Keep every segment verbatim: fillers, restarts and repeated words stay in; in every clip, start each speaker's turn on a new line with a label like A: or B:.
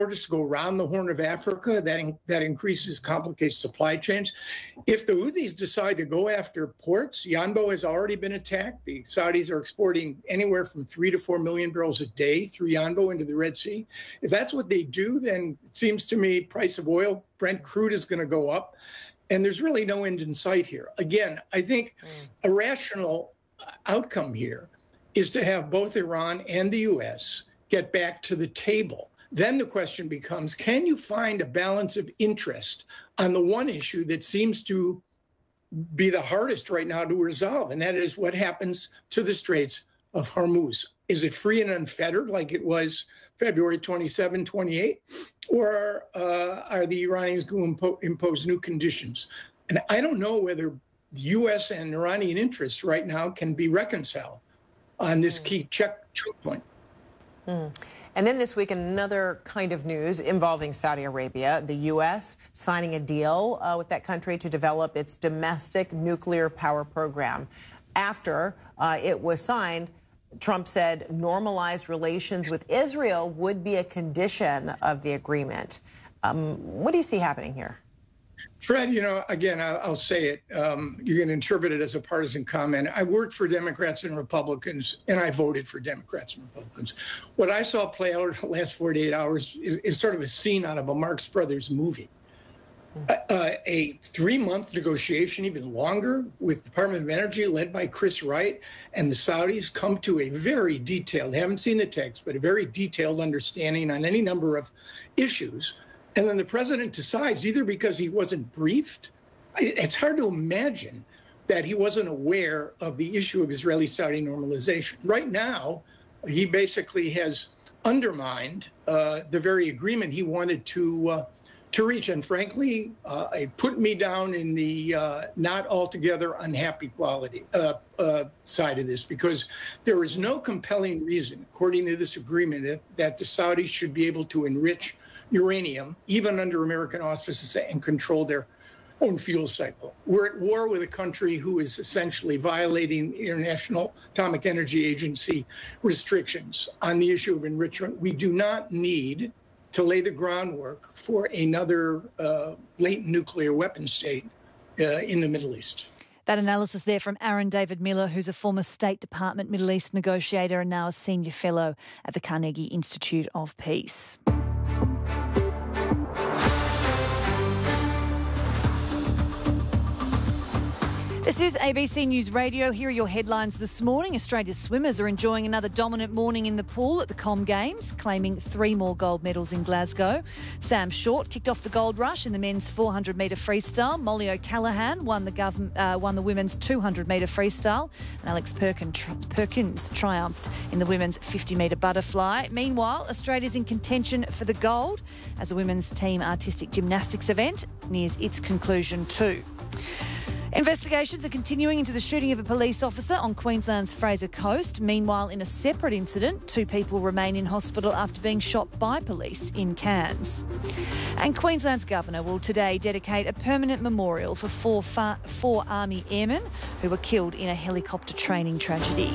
A: orders to go around the Horn of Africa. That in, that increases, complicates supply chains. If the Houthis decide to go after ports, Yanbo has already been attacked. The Saudis are exporting anywhere from three to four million barrels a day through Yanbo into the Red Sea. If that's what they do, then it seems to me price of oil, Brent crude, is going to go up. And there's really no end in sight here. Again, I think mm. a rational outcome here is to have both Iran and the U S get back to the table. Then the question becomes, can you find a balance of interest on the one issue that seems to be the hardest right now to resolve? And that is what happens to the Straits of Hormuz. Is it free and unfettered like it was February twenty-seventh, twenty-eight? Or uh, are the Iranians going to impo- impose new conditions? And I don't know whether the U S and Iranian interests right now can be reconciled on this mm. key check point.
B: Mm. And then this week, another kind of news involving Saudi Arabia, the U S signing a deal uh, with that country to develop its domestic nuclear power program. After uh, it was signed, Trump said normalized relations with Israel would be a condition of the agreement. Um, what do you see happening here?
A: Fred, you know, again, I'll, I'll say it. Um, you can interpret it as a partisan comment. I worked for Democrats and Republicans, and I voted for Democrats and Republicans. What I saw play out in the last forty-eight hours is, is sort of a scene out of a Marx Brothers movie. Uh, uh, a three-month negotiation, even longer, with the Department of Energy led by Chris Wright and the Saudis come to a very detailed, haven't seen the text, but a very detailed understanding on any number of issues. And then the president decides, either because he wasn't briefed, it's hard to imagine that he wasn't aware of the issue of Israeli-Saudi normalization. Right now, he basically has undermined uh, the very agreement he wanted to uh, to reach. And frankly, uh, it put me down in the uh, not altogether unhappy quality uh, uh, side of this, because there is no compelling reason, according to this agreement, that, that the Saudis should be able to enrich uranium, even under American auspices, and control their own fuel cycle. We're at war with a country who is essentially violating International Atomic Energy Agency restrictions on the issue of enrichment. We do not need to lay the groundwork for another uh, latent nuclear weapon state uh, in the Middle East.
C: That analysis there from Aaron David Miller, who's a former State Department Middle East negotiator and now a senior fellow at the Carnegie Institute of Peace. This is A B C News Radio. Here are your headlines this morning. Australia's swimmers are enjoying another dominant morning in the pool at the Com Games, claiming three more gold medals in Glasgow. Sam Short kicked off the gold rush in the men's four hundred metre freestyle. Molly O'Callaghan won the, gov- uh, won the women's two hundred metre freestyle. And Alex Perkin tr- Perkins triumphed in the women's fifty metre butterfly. Meanwhile, Australia's in contention for the gold as the women's team artistic gymnastics event nears its conclusion too. Investigations are continuing into the shooting of a police officer on Queensland's Fraser Coast. Meanwhile, in a separate incident, two people remain in hospital after being shot by police in Cairns. And Queensland's governor will today dedicate a permanent memorial for four, fa- four Army airmen who were killed in a helicopter training tragedy.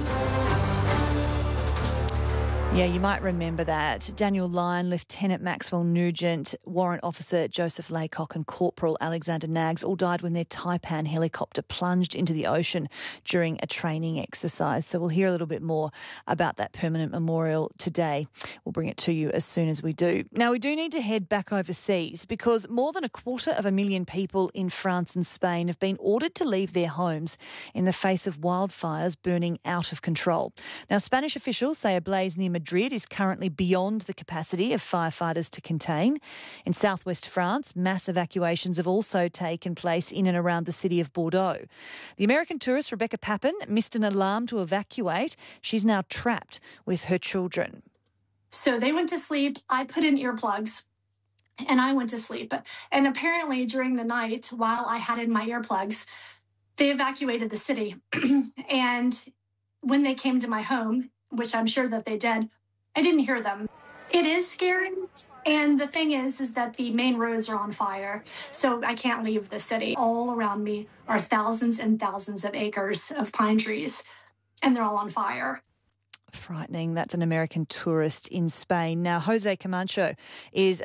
C: Yeah, you might remember that. Daniel Lyon, Lieutenant Maxwell Nugent, Warrant Officer Joseph Laycock and Corporal Alexander Nags all died when their Taipan helicopter plunged into the ocean during a training exercise. So we'll hear a little bit more about that permanent memorial today. We'll bring it to you as soon as we do. Now, we do need to head back overseas because more than a quarter of a million people in France and Spain have been ordered to leave their homes in the face of wildfires burning out of control. Now, Spanish officials say a blaze near Madrid is currently beyond the capacity of firefighters to contain. In southwest France, mass evacuations have also taken place in and around the city of Bordeaux. The American tourist Rebecca Pappen missed an alarm to evacuate. She's now trapped with her children.
D: So they went to sleep. I put in earplugs and I went to sleep. And apparently during the night, while I had in my earplugs, they evacuated the city. And when they came to my home, which I'm sure that they did, I didn't hear them. It is scary. And the thing is, is that the main roads are on fire. So I can't leave the city. All around me are thousands and thousands of acres of pine trees, and they're all on fire.
C: Frightening. That's an American tourist in Spain. Now, Jose Camacho is